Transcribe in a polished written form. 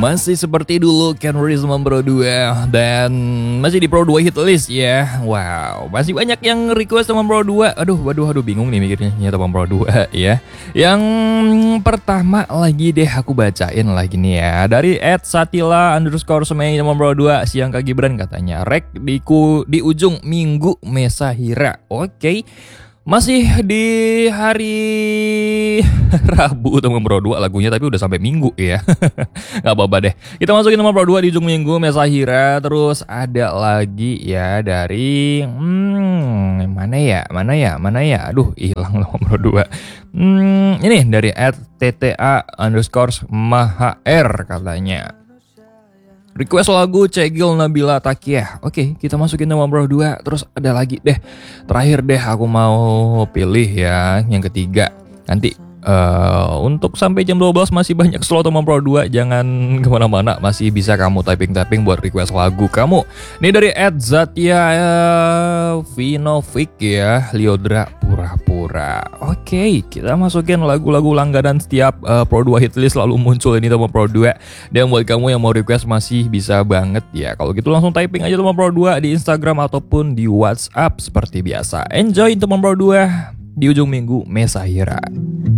Masih seperti dulu Ken Rizman Pro 2 dan masih di Pro 2 hit list ya. Wow, masih banyak yang request teman Pro 2. Aduh bingung nih mikirnya teman Pro 2 ya. Yang pertama lagi deh aku bacain lagi nih ya. Dari @satila_semei teman Pro 2 siang Kak Gibran katanya rek di ujung minggu Mesahira. Oke. Masih di hari Rabu teman Pro 2 lagunya tapi udah sampai Minggu ya. Gak apa-apa deh. Kita masukin nomor Pro 2 di ujung minggu Mesahira. Terus ada lagi ya dari mana ya? Aduh, hilang nomor Pro 2. Ini dari @tta_mahr katanya. Request lagu Cegil Nabila Takiyah. Oke, kita masukin nomor Pro 2. Terus ada lagi deh. Terakhir deh aku mau pilih ya yang ketiga. Nanti untuk sampai jam 12 masih banyak slot nomor Pro 2. Jangan kemana-mana. Masih bisa kamu typing buat request lagu kamu. Ini dari @zatya Vinovic ya. Liodra Pura-Pura. Oke, kita masukin lagu-lagu langganan setiap Pro 2 hit list lalu muncul ini nomor Pro 2. Dan buat kamu yang mau request masih bisa banget ya. Kalau gitu langsung typing aja nomor Pro 2 di Instagram ataupun di WhatsApp seperti biasa. Enjoy teman Pro 2 di ujung minggu Mesahira.